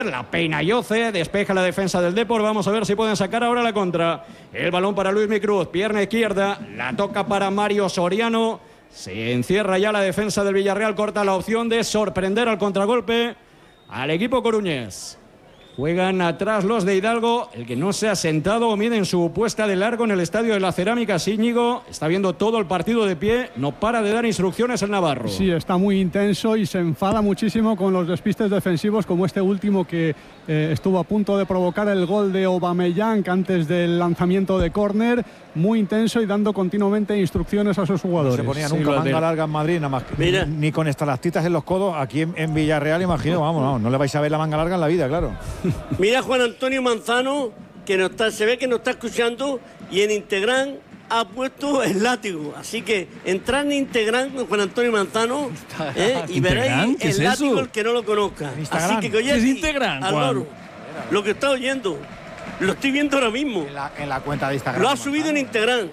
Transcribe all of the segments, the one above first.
La peina Yoce, despeja la defensa del Depor. Vamos a ver si pueden sacar ahora la contra. El balón para Luismi Cruz, pierna izquierda, la toca para Mario Soriano. Se encierra ya la defensa del Villarreal, corta la opción de sorprender al contragolpe al equipo coruñés. Juegan atrás los de Hidalgo. El que no se ha sentado o mide en su puesta de largo en el Estadio de la Cerámica, Íñigo, está viendo todo el partido de pie. No para de dar instrucciones el navarro. Sí, está muy intenso y se enfada muchísimo con los despistes defensivos, como este último que estuvo a punto de provocar el gol de Aubameyang antes del lanzamiento de córner. Muy intenso y dando continuamente instrucciones a sus jugadores. No se ponía nunca manga larga en Madrid, nada más. Ni con estalactitas en los codos. Aquí en Villarreal, imagino, vamos, no le vais a ver la manga larga en la vida, claro. Mira Juan Antonio Manzano, que no está, se ve que nos está escuchando, y en Instagram ha puesto el látigo. Así que entrad en Instagram con Juan Antonio Manzano y veréis el látigo, el que no lo conozca. Así que ¿Qué es Instagram, Juan? Lo que está oyendo. Lo estoy viendo ahora mismo. En la cuenta de Instagram. Lo ha subido en Instagram.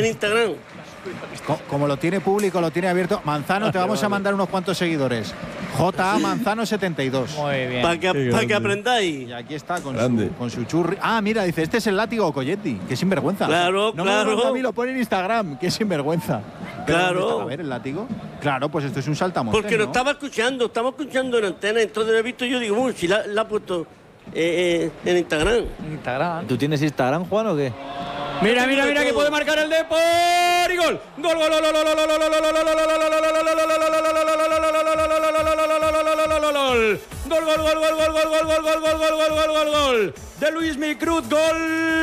Como lo tiene público, lo tiene abierto. Manzano, te vamos a mandar unos cuantos seguidores. J.A. Manzano 72. Muy bien. Para que aprendáis. Y aquí está con su churri. Ah, mira, dice, este es el látigo Coyetti. Qué sinvergüenza. Claro, no claro. Me lo manda a mí, lo pone en Instagram. Qué sinvergüenza. Claro. A ver, el látigo. Claro, pues esto es un saltamontes. Porque lo estaba escuchando, estamos escuchando en antena. Entonces lo he visto yo, digo, si la ha puesto en Instagram. ¿Tú tienes Instagram, Juan, o qué? Mira que puede marcar el Depor y gol. Gol. Gol de Luismi Cruz, gol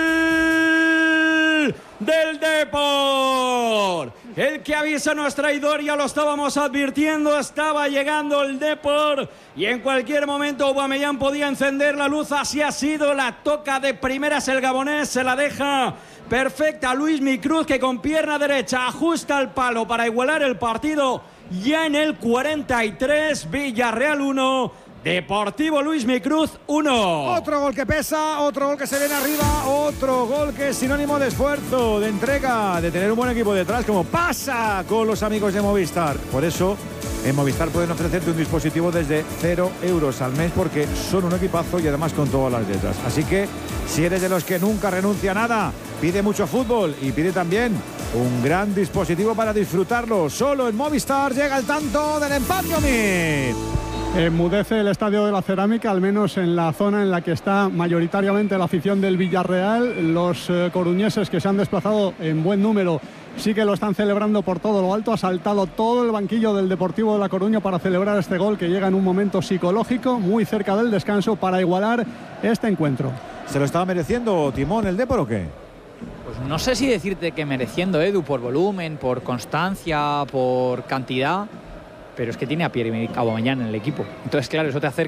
del Depor. El que avisa no es traidor, ya lo estábamos advirtiendo, estaba llegando el Depor y en cualquier momento Aubameyang podía encender la luz. Así ha sido, la toca de primeras el gabonés, se la deja perfecta Luismi Cruz, que con pierna derecha ajusta el palo para igualar el partido. Ya en el 43, Villarreal 1, Deportivo Luismi Cruz 1. Otro gol que pesa, otro gol que se viene arriba, otro gol que es sinónimo de esfuerzo, de entrega, de tener un buen equipo detrás, como pasa con los amigos de Movistar. Por eso, en Movistar pueden ofrecerte un dispositivo desde 0 euros al mes, porque son un equipazo y además con todas las letras. Así que, si eres de los que nunca renuncia a nada, pide mucho fútbol y pide también un gran dispositivo para disfrutarlo. Solo en Movistar llega el tanto del empate. Enmudece el Estadio de la Cerámica, al menos en la zona en la que está mayoritariamente la afición del Villarreal. Los coruñeses, que se han desplazado en buen número, sí que lo están celebrando por todo lo alto. Ha saltado todo el banquillo del Deportivo de La Coruña para celebrar este gol, que llega en un momento psicológico muy cerca del descanso para igualar este encuentro. ¿Se lo estaba mereciendo Timón el Depor o qué? Pues no sé si decirte que mereciendo, Edu, por volumen, por constancia, por cantidad, pero es que tiene a Pierre-Emerick Aubameyang en el equipo. Entonces, claro, eso te acerca